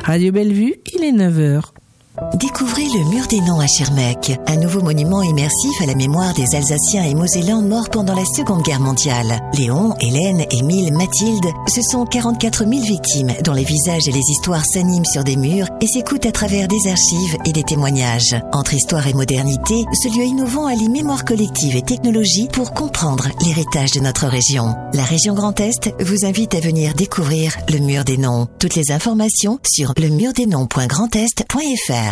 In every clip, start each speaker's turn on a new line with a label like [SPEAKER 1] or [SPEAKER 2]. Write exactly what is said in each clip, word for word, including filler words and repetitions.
[SPEAKER 1] Radio Bellevue, il est neuf heures.
[SPEAKER 2] Découvrez le Mur des Noms à Schirmeck, un nouveau monument immersif à la mémoire des Alsaciens et Mosellans morts pendant la Seconde Guerre mondiale. Léon, Hélène, Émile, Mathilde, ce sont quarante-quatre mille victimes dont les visages et les histoires s'animent sur des murs et s'écoutent à travers des archives et des témoignages. Entre histoire et modernité, ce lieu innovant allie mémoire collective et technologie pour comprendre l'héritage de notre région. La région Grand Est vous invite à venir découvrir le Mur des Noms. Toutes les informations sur le mur des noms point grand est point f r.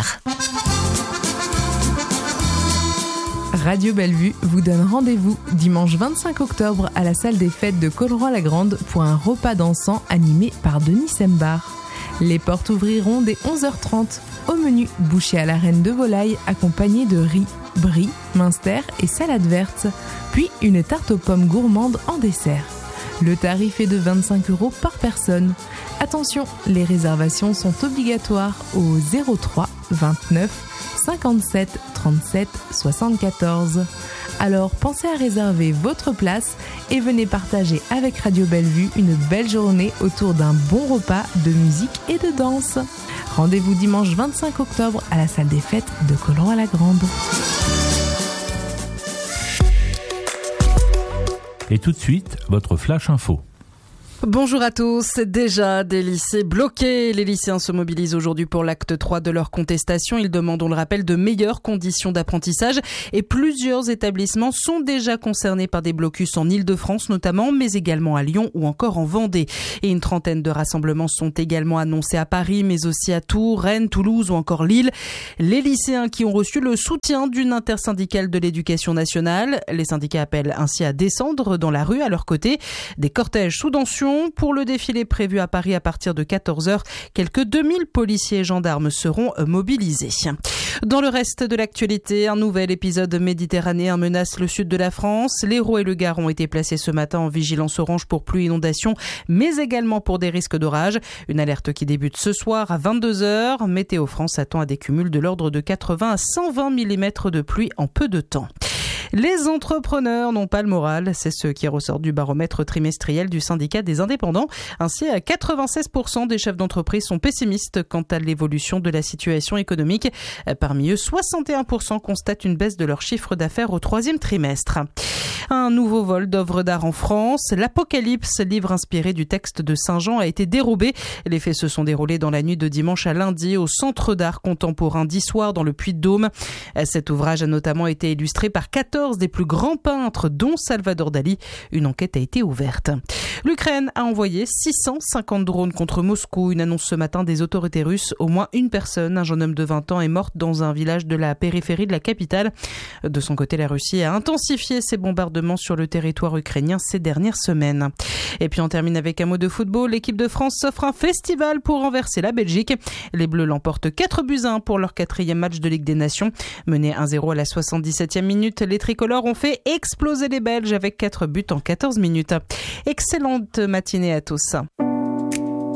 [SPEAKER 3] Radio Bellevue vous donne rendez-vous dimanche vingt-cinq octobre à la salle des fêtes de Colleroy-la-Grande pour un repas dansant animé par Denis Sembar. Les portes ouvriront dès onze heures trente. Au menu, bouchée à la reine de volaille accompagnée de riz, brie, minster et salade verte, puis une tarte aux pommes gourmande en dessert. Le tarif est de vingt-cinq euros par personne. Attention, les réservations sont obligatoires au zéro trois vingt-neuf cinquante-sept trente-sept soixante-quatorze. Alors pensez à réserver votre place et venez partager avec Radio Bellevue une belle journée autour d'un bon repas de musique et de danse. Rendez-vous dimanche vingt-cinq octobre à la salle des fêtes de Colleroy-la-Grande.
[SPEAKER 4] Et tout de suite, votre Flash Info.
[SPEAKER 5] Bonjour à tous. Déjà des lycées bloqués. Les lycéens se mobilisent aujourd'hui pour l'acte trois de leur contestation. Ils demandent, on le rappelle, de meilleures conditions d'apprentissage et plusieurs établissements sont déjà concernés par des blocus en Île-de-France notamment, mais également à Lyon ou encore en Vendée. Et une trentaine de rassemblements sont également annoncés à Paris, mais aussi à Tours, Rennes, Toulouse ou encore Lille. Les lycéens qui ont reçu le soutien d'une intersyndicale de l'éducation nationale. Les syndicats appellent ainsi à descendre dans la rue à leur côté. Des cortèges sous tension. Pour le défilé prévu à Paris à partir de quatorze heures, quelques deux mille policiers et gendarmes seront mobilisés. Dans le reste de l'actualité, un nouvel épisode méditerranéen menace le sud de la France. L'Hérault et le Gard ont été placés ce matin en vigilance orange pour pluie et inondation, mais également pour des risques d'orage. Une alerte qui débute ce soir à vingt-deux heures. Météo France attend à des cumuls de l'ordre de quatre-vingts à cent vingt millimètres de pluie en peu de temps. Les entrepreneurs n'ont pas le moral, c'est ce qui ressort du baromètre trimestriel du syndicat des indépendants. Ainsi, quatre-vingt-seize pour cent des chefs d'entreprise sont pessimistes quant à l'évolution de la situation économique. Parmi eux, soixante et un pour cent constatent une baisse de leur chiffre d'affaires au troisième trimestre. Un nouveau vol d'œuvres d'art en France. L'Apocalypse, livre inspiré du texte de Saint Jean, a été dérobé. Les faits se sont déroulés dans la nuit de dimanche à lundi au Centre d'art contemporain d'Issoire dans le Puy-de-Dôme. Cet ouvrage a notamment été illustré par quatorze des plus grands peintres, dont Salvador Dali. Une enquête a été ouverte. L'Ukraine a envoyé six cent cinquante drones contre Moscou. Une annonce ce matin des autorités russes. Au moins une personne, un jeune homme de vingt ans, est morte dans un village de la périphérie de la capitale. De son côté, la Russie a intensifié ses bombardements sur le territoire ukrainien ces dernières semaines. Et puis on termine avec un mot de football. L'équipe de France s'offre un festival pour renverser la Belgique. Les Bleus l'emportent quatre buts à un pour leur quatrième match de Ligue des Nations. Menés un zéro à la soixante-dix-septième minute, les tricolores ont fait exploser les Belges avec quatre buts en quatorze minutes. Excellente matinée à tous.